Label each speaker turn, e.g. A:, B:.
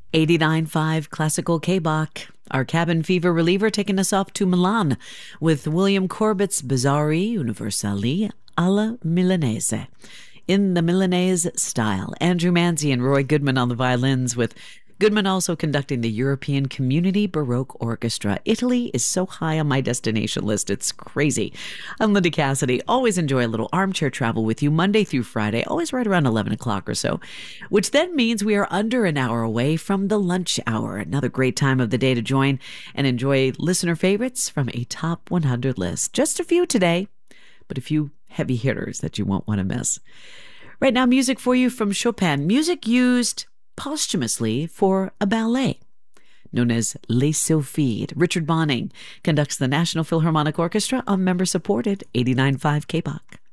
A: 89.5 Classical K-Bach. Our cabin fever reliever taking us off to Milan with William Corbett's Bizzarri Universali alla Milanese. In the Milanese style, Andrew Manzi and Roy Goodman on the violins, with Goodman also conducting the European Community Baroque Orchestra. Italy is so high on my destination list, it's crazy. I'm Linda Cassidy. Always enjoy a little armchair travel with you Monday through Friday, always right around 11 o'clock or so, which then means we are under an hour away from the lunch hour. Another great time of the day to join and enjoy listener favorites from a top 100 list. Just a few today, but a few heavy hitters that you won't want to miss. Right now, music for you from Chopin, music used posthumously for a ballet known as Les Sylphides. Richard Bonning conducts the National Philharmonic Orchestra on member-supported 89.5 K-Bach.